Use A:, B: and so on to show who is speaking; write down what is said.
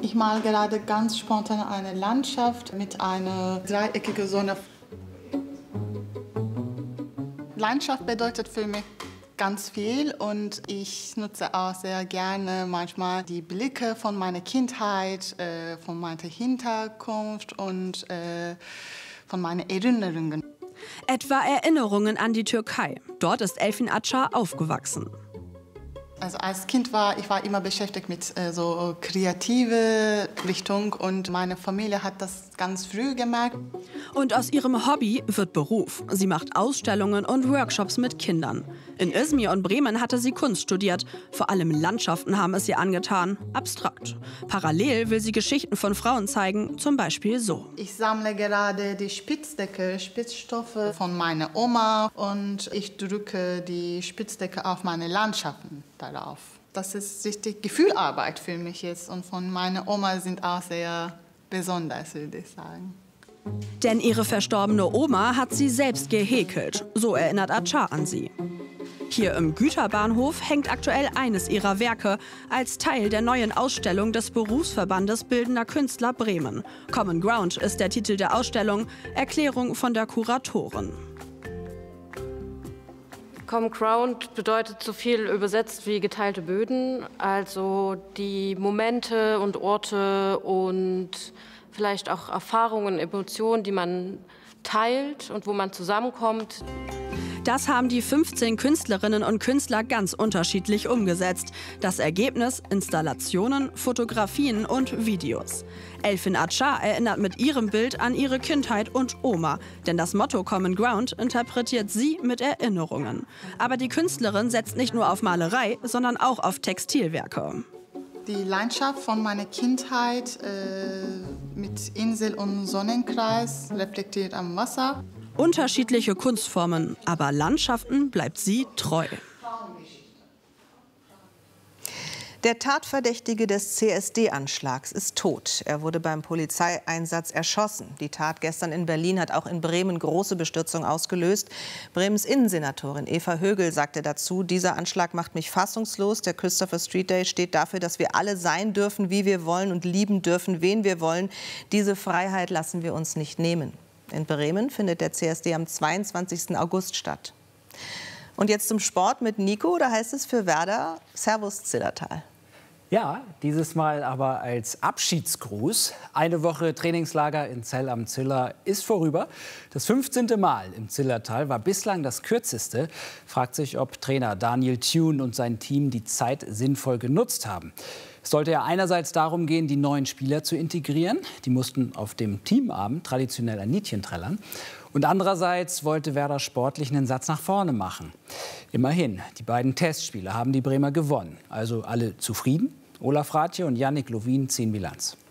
A: Ich male gerade ganz spontan eine Landschaft mit einer dreieckigen Sonne. Landschaft bedeutet für mich ganz viel und ich nutze auch sehr gerne manchmal die Blicke von meiner Kindheit, von meiner Hinterkunft und von meinen Erinnerungen.
B: Etwa Erinnerungen an die Türkei. Dort ist Elfin Acar aufgewachsen.
A: Also als Kind war ich immer beschäftigt mit so kreative Richtung und meine Familie hat das ganz früh gemerkt.
B: Und aus ihrem Hobby wird Beruf. Sie macht Ausstellungen und Workshops mit Kindern. In Izmir und Bremen hatte sie Kunst studiert. Vor allem Landschaften haben es ihr angetan. Abstrakt. Parallel will sie Geschichten von Frauen zeigen, zum Beispiel so.
A: Ich sammle gerade die Spitzstoffe von meiner Oma und ich drücke die Spitzdecke auf meine Landschaften darauf. Das ist richtig Gefühlarbeit für mich jetzt und von meiner Oma sind auch sehr besonders, würde ich sagen.
B: Denn ihre verstorbene Oma hat sie selbst gehäkelt. So erinnert Acar an sie. Hier im Güterbahnhof hängt aktuell eines ihrer Werke als Teil der neuen Ausstellung des Berufsverbandes Bildender Künstler Bremen. Common Ground ist der Titel der Ausstellung, Erklärung von der Kuratorin.
C: Common Ground bedeutet so viel übersetzt wie geteilte Böden, also die Momente und Orte und vielleicht auch Erfahrungen, Emotionen, die man teilt und wo man zusammenkommt.
B: Das haben die 15 Künstlerinnen und Künstler ganz unterschiedlich umgesetzt. Das Ergebnis: Installationen, Fotografien und Videos. Elfin Acar erinnert mit ihrem Bild an ihre Kindheit und Oma. Denn das Motto Common Ground interpretiert sie mit Erinnerungen. Aber die Künstlerin setzt nicht nur auf Malerei, sondern auch auf Textilwerke.
A: Die Landschaft von meiner Kindheit mit Insel und Sonnenkreis reflektiert am Wasser.
B: Unterschiedliche Kunstformen, aber Landschaften bleibt sie treu.
D: Der Tatverdächtige des CSD-Anschlags ist tot. Er wurde beim Polizeieinsatz erschossen. Die Tat gestern in Berlin hat auch in Bremen große Bestürzung ausgelöst. Bremens Innensenatorin Eva Högel sagte dazu: Dieser Anschlag macht mich fassungslos. Der Christopher Street Day steht dafür, dass wir alle sein dürfen, wie wir wollen und lieben dürfen, wen wir wollen. Diese Freiheit lassen wir uns nicht nehmen. In Bremen findet der CSD am 22. August statt. Und jetzt zum Sport mit Nico. Da heißt es für Werder: Servus Zillertal.
E: Ja, dieses Mal aber als Abschiedsgruß. Eine Woche Trainingslager in Zell am Ziller ist vorüber. Das 15. Mal im Zillertal war bislang das kürzeste. Fragt sich, ob Trainer Daniel Thune und sein Team die Zeit sinnvoll genutzt haben. Es sollte ja einerseits darum gehen, die neuen Spieler zu integrieren. Die mussten auf dem Teamabend traditionell ein Liedchen trällern. Und andererseits wollte Werder sportlich einen Satz nach vorne machen. Immerhin, die beiden Testspiele haben die Bremer gewonnen. Also alle zufrieden? Olaf Rathje und Yannick Lovin ziehen Bilanz.